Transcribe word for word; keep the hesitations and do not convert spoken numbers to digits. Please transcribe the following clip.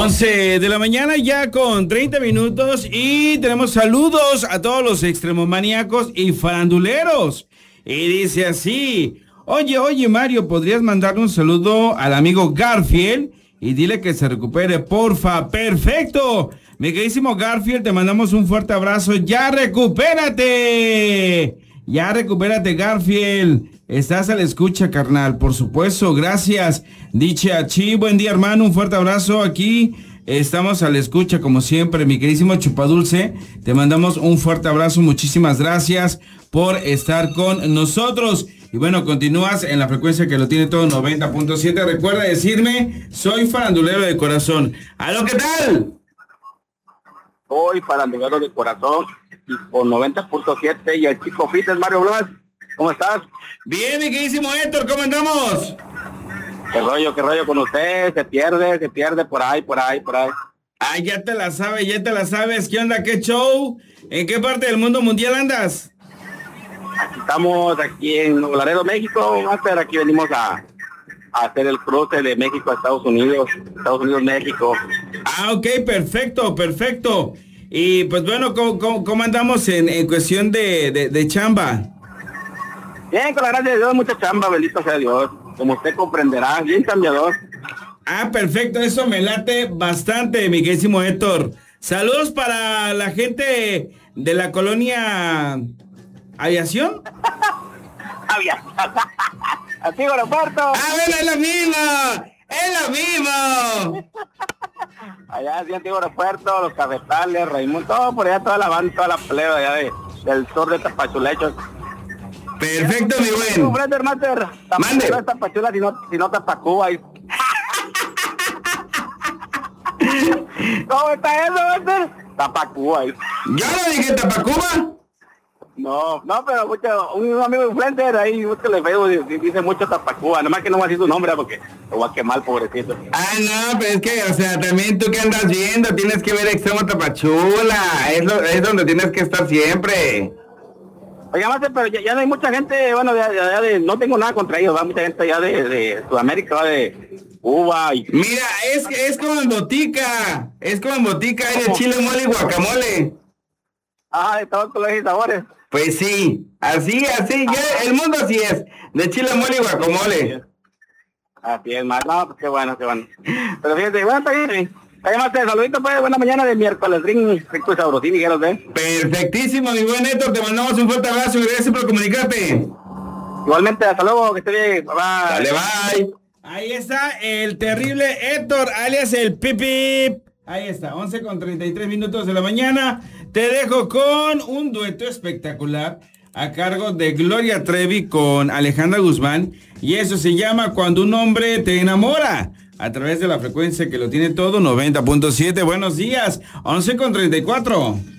once de la mañana ya con treinta minutos y tenemos saludos a todos los extremomaníacos y faranduleros. Y dice así: oye, oye Mario, ¿podrías mandarle un saludo al amigo Garfield? Y dile que se recupere, porfa. Perfecto. Mi queridísimo Garfield, te mandamos un fuerte abrazo. ¡Ya recupérate! Ya recupérate, Garfield. Estás a la escucha, carnal. Por supuesto, gracias. Dice Achi, buen día, hermano. Un fuerte abrazo aquí. Estamos a la escucha, como siempre. Mi queridísimo Chupadulce, te mandamos un fuerte abrazo. Muchísimas gracias por estar con nosotros. Y bueno, continúas en la frecuencia que lo tiene todo, noventa punto siete. Recuerda decirme, soy farandulero de corazón. ¿Aló, qué tal? Soy farandulero de corazón por noventa punto siete y el chico Fites, Mario Blas. ¿Cómo estás? Bien, mi queridísimo Héctor, ¿cómo andamos? ¿Qué rollo, qué rollo con usted? Se pierde, se pierde por ahí, por ahí, por ahí. Ah, ya te la sabes, ya te la sabes. ¿Qué onda, qué show? ¿En qué parte del mundo mundial andas? Aquí estamos, aquí en Nuevo Laredo, México. Master, aquí venimos a, a hacer el cruce de México a Estados Unidos, Estados Unidos, México. Ah, ok, perfecto, perfecto. Y pues bueno, ¿cómo, cómo, cómo andamos en, en cuestión de, de, de chamba? Bien, con la gracia de Dios, mucha chamba, bendito sea Dios. Como usted comprenderá, bien cambiador. Ah, perfecto, eso me late bastante, mi queridísimo Héctor. Saludos para la gente de la colonia Aviación. Aviación. Antiguo aeropuerto. Ah, bueno, es lo mismo, es lo mismo. Allá es Antiguo Aeropuerto, los Cafetales, Raimundo, todo por allá, toda la banda, toda la pleba allá de, del sur de Tapachulechos. Perfecto, mi buen. Master, Master. Mande. No es Tapachula, sino, sino Tapacuba. ¿Cómo está eso, Master? Tapacuba. ¿Yo no dije Tapacuba? No, no, pero mucho, un amigo influencer ahí, búsquele Facebook, dice mucho Tapacuba, nomás que no va a decir su nombre porque lo va a quemar, pobrecito. Ah, no, pero es que, o sea, también tú que andas viendo, tienes que ver Extremo Tapachula, es, lo, es donde tienes que estar siempre. Oiga, Master, pero ya, ya no hay mucha gente, bueno, ya, ya de, no tengo nada contra ellos, va mucha gente allá de, de Sudamérica, va de Cuba y... Mira, es, es como en botica, es como en botica, hay de chile, mole y guacamole. Ah, de todos colores y sabores. Pues sí, así, así, ya, el mundo así es, de chile, mole y guacamole. Así es, más, no, pues qué bueno, qué bueno. Pero fíjate, bueno, está bien. Además, te saludito, pues, buena mañana de miércoles, ring, rico y sabrosín, dijeron, ¿eh? Perfectísimo, mi buen Héctor, te mandamos un fuerte abrazo y gracias por comunicarte. Igualmente, hasta luego, que esté bien, bye. Dale, bye. Ahí está el terrible Héctor, alias el Pipi. Ahí está, once con treinta y tres minutos de la mañana. Te dejo con un dueto espectacular a cargo de Gloria Trevi con Alejandra Guzmán. Y eso se llama Cuando un hombre te enamora. A través de la frecuencia que lo tiene todo, noventa punto siete. Buenos días, once con treinta y cuatro.